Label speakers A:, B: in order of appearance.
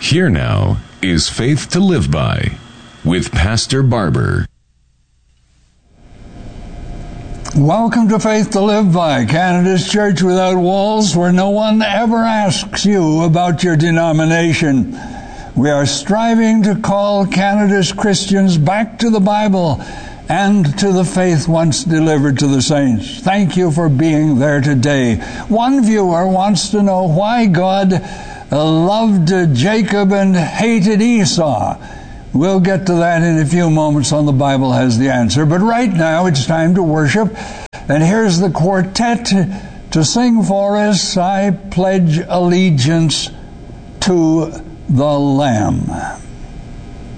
A: Here now is Faith to Live By with Pastor Barber.
B: Welcome to Faith to Live By, Canada's church without walls, where no one ever asks you about your denomination. We are striving to call Canada's Christians back to the Bible and to the faith once delivered to the saints. Thank you for being there today. One viewer wants to know why God loved Jacob and hated Esau. We'll get to that in a few moments on The Bible Has the Answer. But right now it's time to worship. And here's the quartet to sing for us, I Pledge Allegiance to the Lamb.